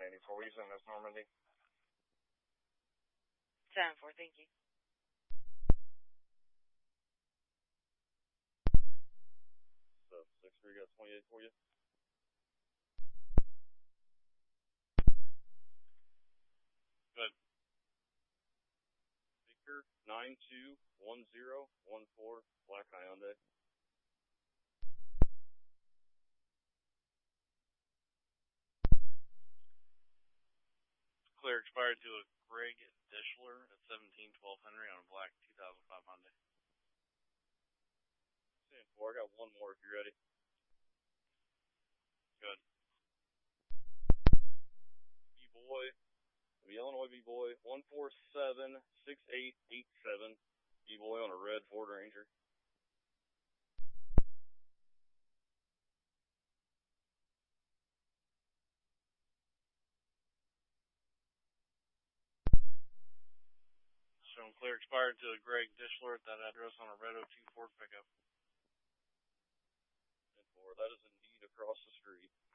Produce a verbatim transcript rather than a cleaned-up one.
eighty-four. What are you saying? That's Normandy? seven four, thank you. So, six three, got twenty-eight for you. Good. Victor, nine two one zero one four, Black Hyundai. Clear expired to a Greg Dishler at seventeen twelve Henry on a black two thousand five Hyundai. ten four, I got one more if you're ready. Good. B-Boy, the Illinois B-Boy, one four seven six eight eight seven, B-Boy on a red Ford Ranger. Shown clear expired to a Greg Dishler at that address on a red oh two Ford pickup. ten four, that is indeed across the street.